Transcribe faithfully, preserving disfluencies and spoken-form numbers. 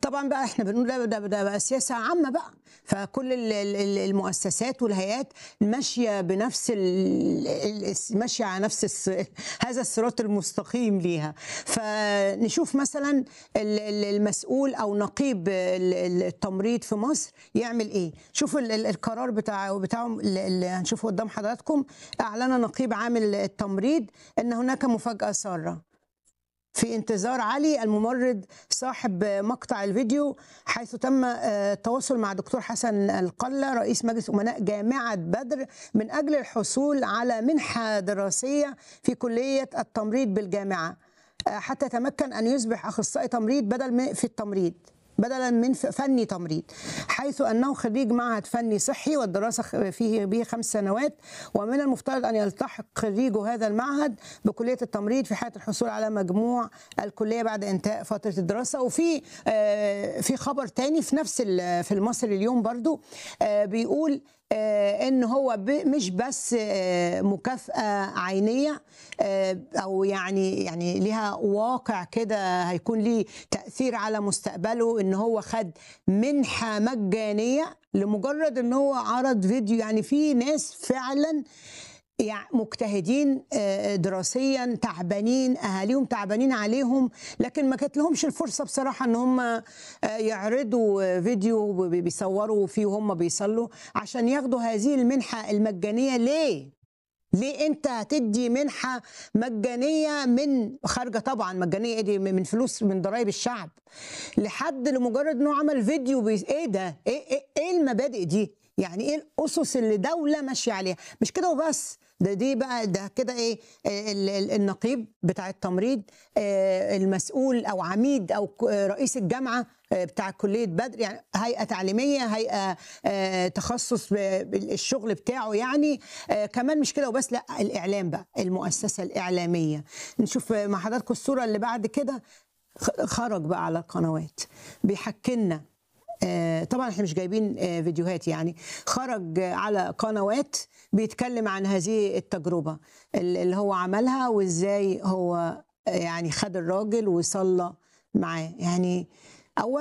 طبعا بقى احنا بنقول ده ده, ده بقى سياسه عامه بقى، فكل ال- ال- ال- المؤسسات والهيئات ماشيه بنفس ال- ال- ماشيه على نفس الس- هذا الصراط المستقيم ليها. فنشوف مثلا ال- ال- المسؤول او نقيب ال- ال- التمريض في مصر يعمل ايه. شوفوا ال- ال- القرار بتاعه بتاعهم اللي اللي هنشوفه قدام حضراتكم. اعلن نقيب عامل التمريض ان هناك مفاجاه ساره في انتظار علي الممرض صاحب مقطع الفيديو، حيث تم آه، التواصل مع دكتور حسن القلة رئيس مجلس أمناء جامعة بدر من أجل الحصول على منحة دراسية في كلية التمريض بالجامعة، آه، حتى يتمكن أن يصبح أخصائي تمريض بدل من في التمريض بدلا من ف- فني تمريض، حيث انه خريج معهد فني صحي والدراسه خ- فيه به خمس سنوات، ومن المفترض ان يلتحق خريجو هذا المعهد بكليه التمريض في حاله الحصول على مجموع الكليه بعد انتهاء فتره الدراسه. وفي آه، في خبر تاني في نفس ال- في المصري اليوم برضو آه، بيقول آه، ان هو ب- مش بس آه، مكافأة عينية آه، او يعني يعني ليها واقع كده هيكون ليه تأثير على مستقبله، ان هو خد منحة مجانية لمجرد ان هو عرض فيديو. يعني في ناس فعلا يعني مجتهدين آه، دراسيا، تعبانين، اهاليهم تعبانين عليهم، لكن ما كانت لهمش الفرصه بصراحه ان هم آه، يعرضوا آه، فيديو بي- بيصوروا فيه وهم بيصلوا عشان ياخدوا هذه المنحه المجانيه. ليه؟ ليه انت هتدي منحه مجانيه من خارجه طبعا مجانيه، ايه دي؟ من فلوس من ضرائب الشعب، لحد لمجرد انه عمل فيديو بي... ايه ده؟ ايه ايه, إيه المبادئ دي؟ يعني ايه الاسس اللي دوله ماشيه عليها؟ مش كده وبس، ده دي بقى ده كده ايه آه، ال- ال- النقيب بتاع التمريض، آه، المسؤول او عميد او ك- آه، رئيس الجامعه آه، بتاع كليه بدر، يعني هيئه تعليميه، هيئه آه، تخصص ب- بالشغل بتاعه يعني. آه، كمان مش كده وبس، لا الاعلام بقى، المؤسسه الاعلاميه. نشوف مع حضراتكم الصوره اللي بعد كده. خ- خرج بقى على القنوات بيحكي لنا. آه، طبعا احنا مش جايبين آه، فيديوهات، يعني خرج على قنوات بيتكلم عن هذه التجربة اللي هو عملها، وازاي هو آه، يعني خد الراجل وصلى معاه. يعني أولا